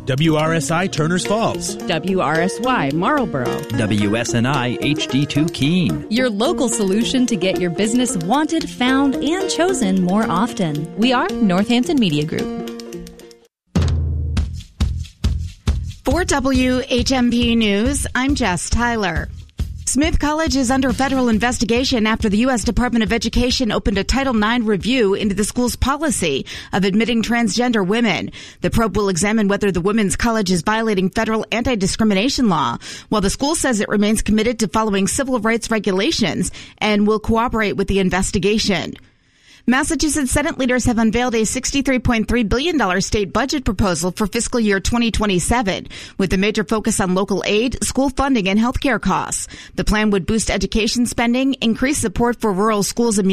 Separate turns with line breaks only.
WRSI Turners Falls,
WRSY Marlboro,
WSNI HD2 Keene.
Your local solution to get your business wanted, found, and chosen more often. We are Northampton Media Group.
For WHMP News, I'm Jess Tyler. Smith College is under federal investigation after the U.S. Department of Education opened a Title IX review into the school's policy of admitting transgender women. The probe will examine whether the women's college is violating federal anti-discrimination law, while the school says it remains committed to following civil rights regulations and will cooperate with the investigation. Massachusetts Senate leaders have unveiled a $63.3 billion state budget proposal for fiscal year 2027, with a major focus on local aid, school funding, and healthcare costs. The plan would boost education spending, increase support for rural schools and